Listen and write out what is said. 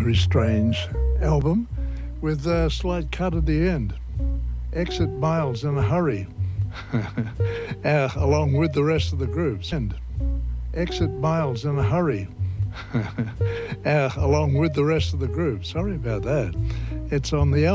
Very strange album with a slight cut at the end. Exit Miles in a hurry, along with the rest of the groups. And exit Miles in a hurry, along with the rest of the group. Sorry about that. It's on the album.